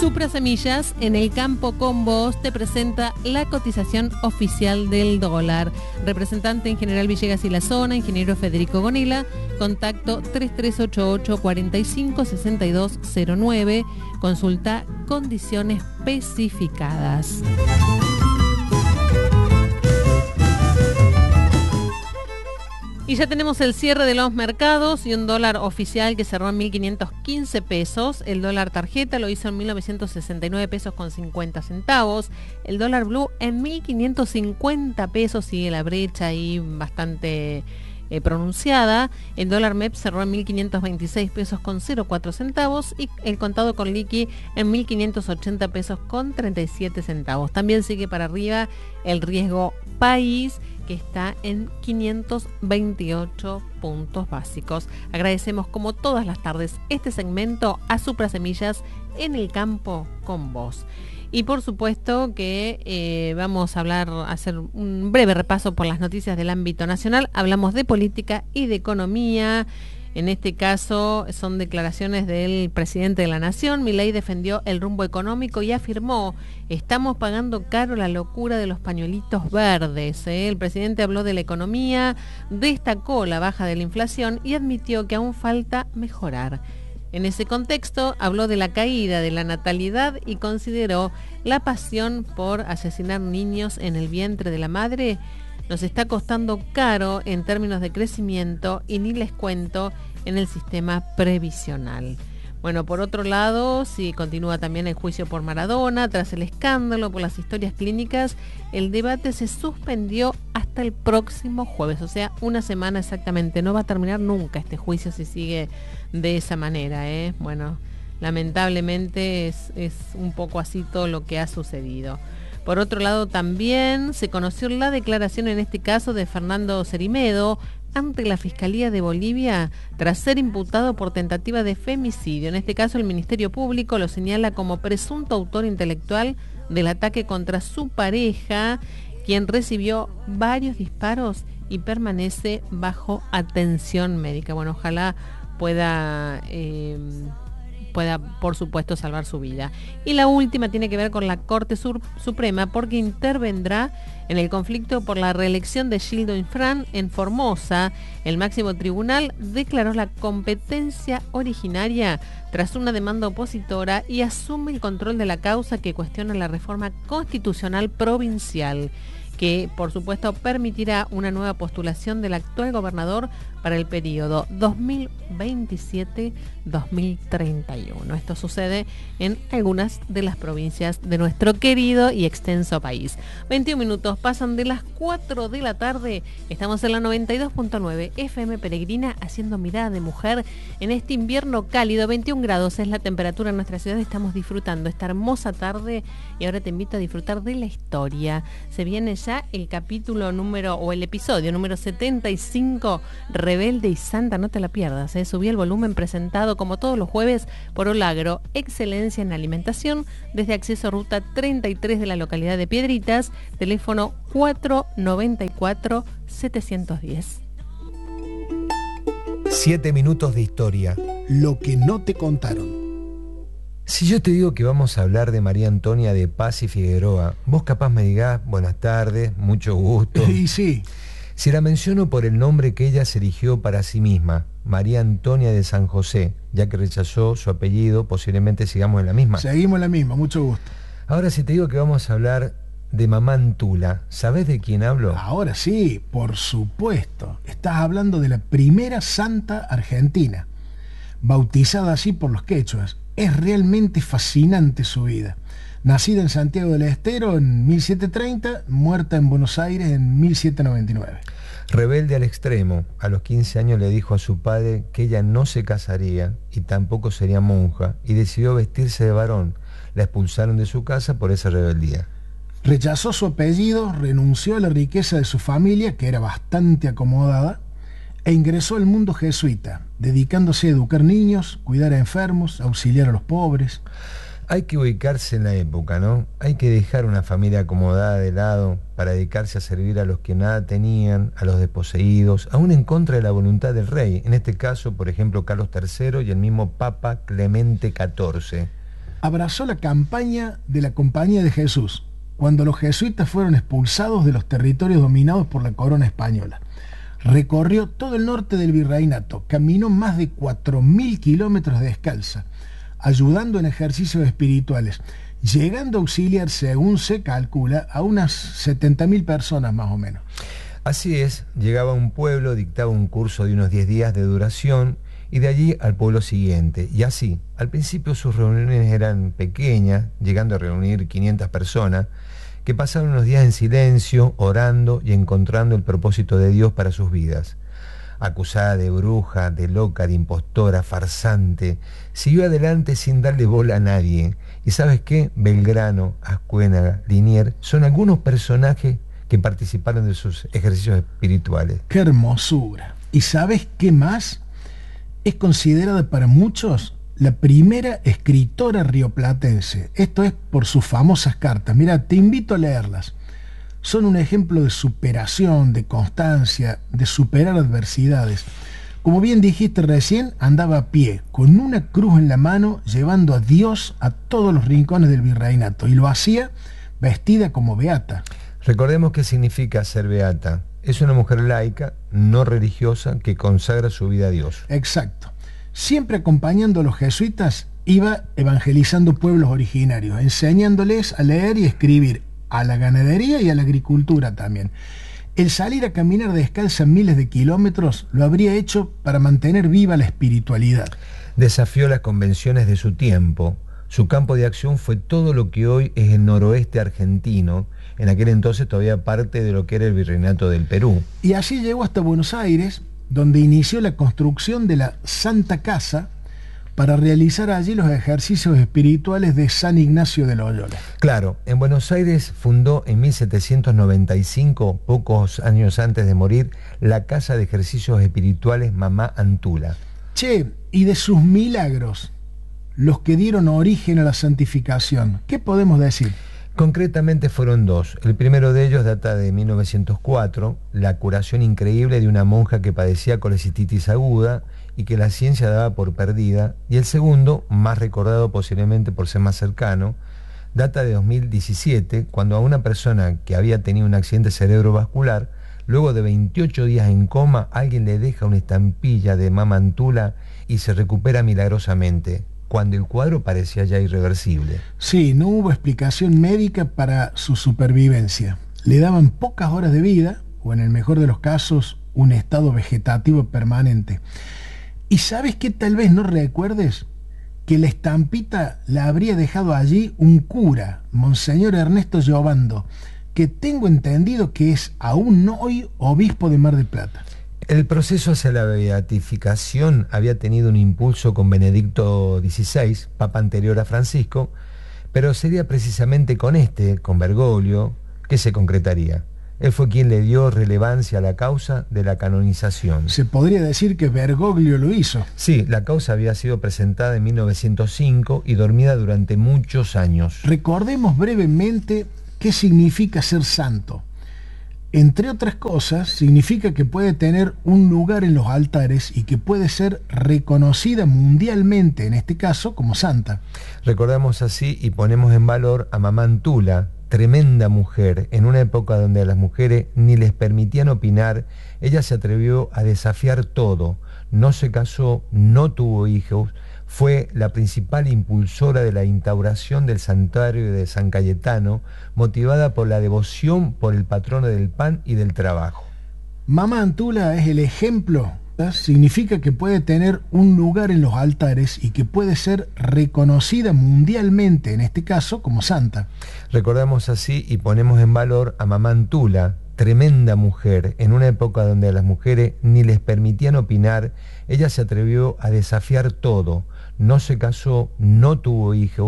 Supra Semillas, en el campo con vos, te presenta la cotización oficial del dólar. Representante en General Villegas y la zona, ingeniero Federico Gonila, contacto 3388 45 6209, consulta condiciones especificadas. Y ya tenemos el cierre de los mercados y un dólar oficial que cerró en 1.515 pesos. El dólar tarjeta lo hizo en 1.969 pesos con 50 centavos. El dólar blue en 1.550 pesos, sigue la brecha ahí bastante pronunciada. El dólar MEP cerró en 1.526 pesos con 0,4 centavos y el contado con liqui en 1.580 pesos con 37 centavos. También sigue para arriba el riesgo país, que está en 528 puntos básicos. Agradecemos como todas las tardes este segmento a Supra Semillas, en el campo con vos. Y por supuesto que vamos a hacer un breve repaso por las noticias del ámbito nacional. Hablamos de política y de economía. En este caso son declaraciones del presidente de la Nación. Milei defendió el rumbo económico y afirmó: estamos pagando caro la locura de los pañuelitos verdes. El presidente habló de la economía, destacó la baja de la inflación y admitió que aún falta mejorar. En ese contexto habló de la caída de la natalidad y consideró la pasión por asesinar niños en el vientre de la madre nos está costando caro en términos de crecimiento y ni les cuento en el sistema previsional. Bueno, por otro lado, sí, continúa también el juicio por Maradona. Tras el escándalo por las historias clínicas, el debate se suspendió hasta el próximo jueves, o sea, una semana exactamente. No va a terminar nunca este juicio si sigue de esa manera, ¿eh? Bueno, lamentablemente es un poco así todo lo que ha sucedido. Por otro lado, también se conoció la declaración en este caso de Fernando Cerimedo ante la Fiscalía de Bolivia tras ser imputado por tentativa de femicidio. En este caso, el Ministerio Público lo señala como presunto autor intelectual del ataque contra su pareja, quien recibió varios disparos y permanece bajo atención médica. Bueno, ojalá pueda, por supuesto, salvar su vida. Y la última tiene que ver con la Corte Suprema, porque intervendrá en el conflicto por la reelección de Gildo Infran en Formosa. El máximo tribunal declaró la competencia originaria tras una demanda opositora y asume el control de la causa que cuestiona la reforma constitucional provincial, que por supuesto permitirá una nueva postulación del actual gobernador para el periodo 2027-2031. Esto sucede en algunas de las provincias de nuestro querido y extenso país. 21 minutos pasan de las 4 de la tarde. Estamos en la 92.9 FM Peregrina, haciendo mirada de mujer en este invierno cálido. 21 grados es la temperatura en nuestra ciudad. Estamos disfrutando esta hermosa tarde y ahora te invito a disfrutar de la historia. Se viene ya el episodio número 75, Rebelde y Santa, no te la pierdas, subí el volumen, presentado como todos los jueves por Olagro, excelencia en alimentación, desde acceso a ruta 33 de la localidad de Piedritas, teléfono 494-710. 7 minutos de historia. Lo que no te contaron. Si yo te digo que vamos a hablar de María Antonia de Paz y Figueroa, vos capaz me digás, buenas tardes, mucho gusto. Y sí. Si la menciono por el nombre que ella se eligió para sí misma, María Antonia de San José, ya que rechazó su apellido, posiblemente sigamos en la misma. Seguimos en la misma, mucho gusto. Ahora, si te digo que vamos a hablar de Mamá Antula, ¿sabés de quién hablo? Ahora sí, por supuesto. Estás hablando de la primera santa argentina, bautizada así por los quechuas. Es realmente fascinante su vida. Nacida en Santiago del Estero en 1730, muerta en Buenos Aires en 1799. Rebelde al extremo, a los 15 años le dijo a su padre que ella no se casaría y tampoco sería monja, y decidió vestirse de varón. La expulsaron de su casa por esa rebeldía. Rechazó su apellido, renunció a la riqueza de su familia, que era bastante acomodada, e ingresó al mundo jesuita, dedicándose a educar niños, cuidar a enfermos, auxiliar a los pobres. Hay que ubicarse en la época, ¿no? Hay que dejar una familia acomodada de lado para dedicarse a servir a los que nada tenían, a los desposeídos, aún en contra de la voluntad del rey. En este caso, por ejemplo, Carlos III y el mismo Papa Clemente XIV. Abrazó la campaña de la Compañía de Jesús, cuando los jesuitas fueron expulsados de los territorios dominados por la corona española. Recorrió todo el norte del virreinato, caminó más de 4.000 kilómetros descalza, ayudando en ejercicios espirituales, llegando a auxiliar, según se calcula, a unas 70.000 personas más o menos. Así es, llegaba a un pueblo, dictaba un curso de unos 10 días de duración y de allí al pueblo siguiente. Y así, al principio sus reuniones eran pequeñas, llegando a reunir 500 personas, que pasaron unos días en silencio, orando y encontrando el propósito de Dios para sus vidas. Acusada de bruja, de loca, de impostora, farsante, siguió adelante sin darle bola a nadie. ¿Y sabes qué? Belgrano, Ascuénaga, Liniers son algunos personajes que participaron de sus ejercicios espirituales. ¡Qué hermosura! ¿Y sabes qué más? Es considerada para muchos la primera escritora rioplatense. Esto es por sus famosas cartas. Mira, te invito a leerlas. Son un ejemplo de superación, de constancia, de superar adversidades. Como bien dijiste recién, andaba a pie, con una cruz en la mano, llevando a Dios a todos los rincones del virreinato. Y lo hacía vestida como beata. Recordemos qué significa ser beata. Es una mujer laica, no religiosa, que consagra su vida a Dios. Exacto. Siempre acompañando a los jesuitas, iba evangelizando pueblos originarios, enseñándoles a leer y escribir, a la ganadería y a la agricultura también. El salir a caminar descalza miles de kilómetros lo habría hecho para mantener viva la espiritualidad. Desafió las convenciones de su tiempo. Su campo de acción fue todo lo que hoy es el noroeste argentino, en aquel entonces todavía parte de lo que era el virreinato del Perú. Y así llegó hasta Buenos Aires, donde inició la construcción de la Santa Casa para realizar allí los ejercicios espirituales de San Ignacio de Loyola. Claro, en Buenos Aires fundó en 1795, pocos años antes de morir, la Casa de Ejercicios Espirituales Mamá Antula. Che, y de sus milagros, los que dieron origen a la santificación, ¿qué podemos decir? Concretamente fueron dos. El primero de ellos data de 1904, la curación increíble de una monja que padecía colecistitis aguda y que la ciencia daba por perdida. Y el segundo, más recordado posiblemente por ser más cercano, data de 2017, cuando a una persona que había tenido un accidente cerebrovascular, luego de 28 días en coma, alguien le deja una estampilla de Mamá Antula y se recupera milagrosamente, cuando el cuadro parecía ya irreversible. Sí, no hubo explicación médica para su supervivencia. Le daban pocas horas de vida, o en el mejor de los casos, un estado vegetativo permanente. ¿Y sabes qué tal vez no recuerdes? Que la estampita la habría dejado allí un cura, Monseñor Ernesto Giovando, que tengo entendido que es aún hoy obispo de Mar del Plata. El proceso hacia la beatificación había tenido un impulso con Benedicto XVI, papa anterior a Francisco, pero sería precisamente con Bergoglio, que se concretaría. Él fue quien le dio relevancia a la causa de la canonización. Se podría decir que Bergoglio lo hizo. Sí, la causa había sido presentada en 1905 y dormida durante muchos años. Recordemos brevemente qué significa ser santo. Entre otras cosas, significa que puede tener un lugar en los altares y que puede ser reconocida mundialmente, en este caso, como santa. Recordamos así y ponemos en valor a Mamá Antula, tremenda mujer. En una época donde a las mujeres ni les permitían opinar, ella se atrevió a desafiar todo. No se casó, no tuvo hijos, fue la principal impulsora de la instauración del santuario de San Cayetano, motivada por la devoción por el patrono del pan y del trabajo. Mamá Antula es el ejemplo. Significa que puede tener un lugar en los altares y que puede ser reconocida mundialmente, en este caso, como santa. Recordamos así y ponemos en valor a Mamá Antula, tremenda mujer. En una época donde a las mujeres ni les permitían opinar, ella se atrevió a desafiar todo. No se casó, no tuvo hijos,